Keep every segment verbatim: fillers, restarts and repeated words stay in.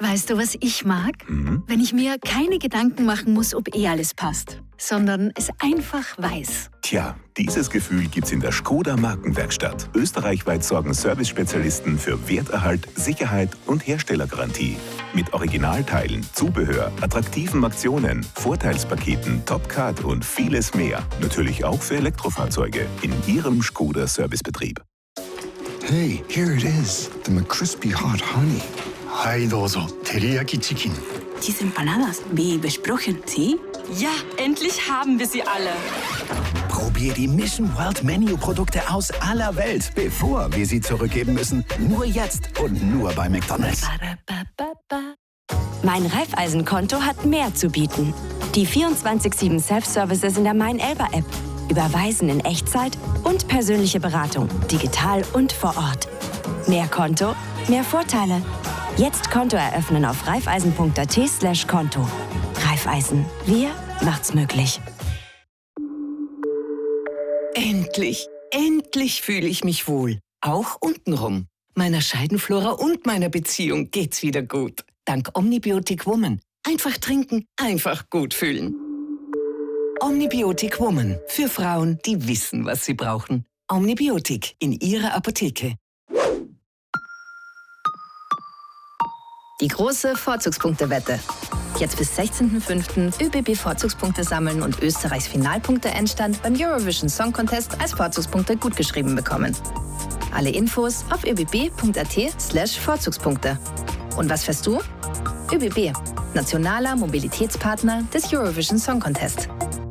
Weißt du, was ich mag? Mhm. Wenn ich mir keine Gedanken machen muss, ob eh alles passt, sondern es einfach weiß. Tja, dieses Gefühl gibt's in der Skoda Markenwerkstatt. Österreichweit sorgen Service-Spezialisten für Werterhalt, Sicherheit und Herstellergarantie. Mit Originalteilen, Zubehör, attraktiven Aktionen, Vorteilspaketen, Top-Card und vieles mehr. Natürlich auch für Elektrofahrzeuge in Ihrem Skoda Servicebetrieb. Hey, here it is, the McCrispy Hot Honey. Hi, dozo, Teriyaki Chicken. Diese Empanadas, wie besprochen, ¿sí? Ja, endlich haben wir sie alle. Probier die Mission World Menu Produkte aus aller Welt, bevor wir sie zurückgeben müssen. Nur jetzt und nur bei McDonald's. Mein Raiffeisen-Konto hat mehr zu bieten. Die vierundzwanzig sieben Self-Services in der Mein-Elba-App. Überweisen in Echtzeit und persönliche Beratung, digital und vor Ort. Mehr Konto, mehr Vorteile. Jetzt Konto eröffnen auf raiffeisen.at slash Konto. Raiffeisen. Wir macht's möglich. Endlich, endlich fühle ich mich wohl. Auch untenrum. Meiner Scheidenflora und meiner Beziehung geht's wieder gut. Dank Omnibiotic Woman. Einfach trinken, einfach gut fühlen. Omnibiotic Woman. Für Frauen, die wissen, was sie brauchen. Omnibiotic in ihrer Apotheke. Die große Vorzugspunktewette. Jetzt bis sechzehnten fünften ÖBB-Vorzugspunkte sammeln und Österreichs Finalpunkte-Endstand beim Eurovision Song Contest als Vorzugspunkte gutgeschrieben bekommen. Alle Infos auf öbb.at slash Vorzugspunkte. Und was fährst du? ÖBB, nationaler Mobilitätspartner des Eurovision Song Contest.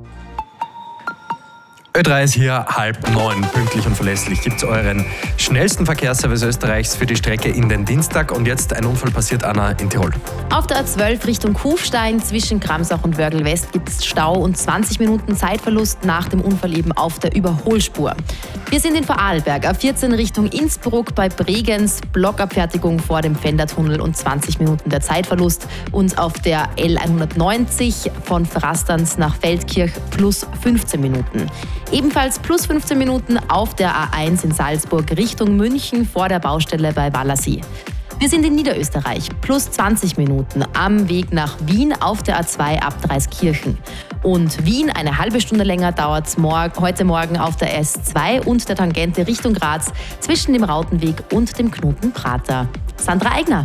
Ö drei ist hier halb neun, pünktlich und verlässlich. Gibt es euren schnellsten Verkehrsservice Österreichs für die Strecke in den Dienstag. Und jetzt ein Unfall passiert, Anna, in Tirol. Auf der A zwölf Richtung Kufstein zwischen Gramsach und Wörgl West gibt es Stau und zwanzig Minuten Zeitverlust nach dem Unfall eben auf der Überholspur. Wir sind in Vorarlberg, A vierzehn Richtung Innsbruck bei Bregenz, Blockabfertigung vor dem Pfändertunnel und zwanzig Minuten der Zeitverlust. Und auf der L hundertneunzig von Frasterns nach Feldkirch plus fünfzehn Minuten. Ebenfalls plus fünfzehn Minuten auf der A eins in Salzburg Richtung München vor der Baustelle bei Wallasee. Wir sind in Niederösterreich, plus zwanzig Minuten am Weg nach Wien auf der A zwei ab Dreiskirchen. Und Wien, eine halbe Stunde länger dauert es morgen, heute Morgen auf der S zwei und der Tangente Richtung Graz zwischen dem Rautenweg und dem Knoten Prater. Sandra Eigner.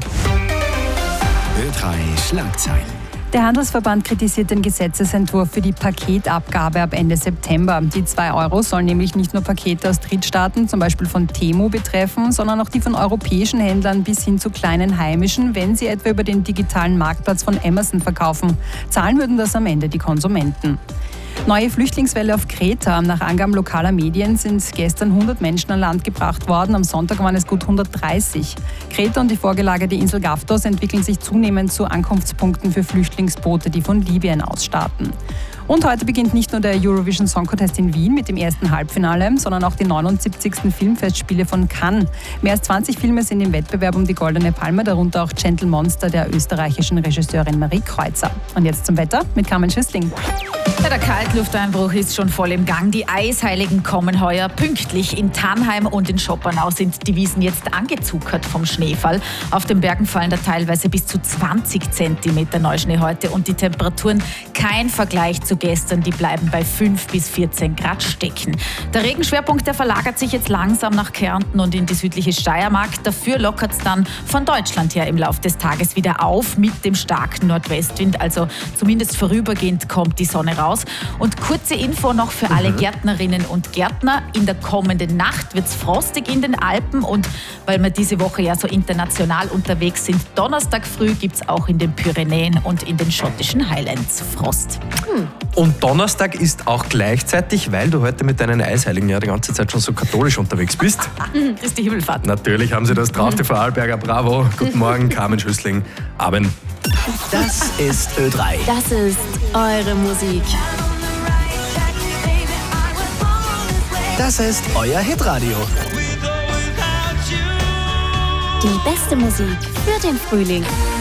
Ö drei Schlagzeilen. Der Handelsverband kritisiert den Gesetzesentwurf für die Paketabgabe ab Ende September. Die zwei Euro sollen nämlich nicht nur Pakete aus Drittstaaten, zum Beispiel von Temu, betreffen, sondern auch die von europäischen Händlern bis hin zu kleinen heimischen, wenn sie etwa über den digitalen Marktplatz von Amazon verkaufen. Zahlen würden das am Ende die Konsumenten. Neue Flüchtlingswelle auf Kreta. Nach Angaben lokaler Medien sind gestern hundert Menschen an Land gebracht worden. Am Sonntag waren es gut hundertdreißig. Kreta und die vorgelagerte Insel Gaftos entwickeln sich zunehmend zu Ankunftspunkten für Flüchtlingsboote, die von Libyen aus starten. Und heute beginnt nicht nur der Eurovision Song Contest in Wien mit dem ersten Halbfinale, sondern auch die neunundsiebzigsten Filmfestspiele von Cannes. Mehr als zwanzig Filme sind im Wettbewerb um die Goldene Palme, darunter auch Gentle Monster der österreichischen Regisseurin Marie Kreuzer. Und jetzt zum Wetter mit Carmen Schüssling. Ja, der Kaltlufteinbruch ist schon voll im Gang. Die Eisheiligen kommen heuer pünktlich. In Tannheim und in Schoppernau sind die Wiesen jetzt angezuckert vom Schneefall. Auf den Bergen fallen da teilweise bis zu zwanzig Zentimeter Neuschnee heute und die Temperaturen kein Vergleich zu gestern. Die bleiben bei fünf bis vierzehn Grad stecken. Der Regenschwerpunkt, der verlagert sich jetzt langsam nach Kärnten und in die südliche Steiermark. Dafür lockert es dann von Deutschland her im Laufe des Tages wieder auf mit dem starken Nordwestwind. Also zumindest vorübergehend kommt die Sonne raus. Und kurze Info noch für alle mhm. Gärtnerinnen und Gärtner. In der kommenden Nacht wird es frostig in den Alpen und weil wir diese Woche ja so international unterwegs sind, Donnerstag früh gibt es auch in den Pyrenäen und in den schottischen Highlands Frost. Hm. Und Donnerstag ist auch gleichzeitig, weil du heute mit deinen Eisheiligen ja die ganze Zeit schon so katholisch unterwegs bist. Christi Himmelfahrt. Natürlich haben sie das drauf, die Vorarlberger. Bravo. Guten Morgen, Carmen Schüssling. Abend. Das ist Ö drei. Das ist eure Musik. Das ist euer Hitradio. Die beste Musik für den Frühling.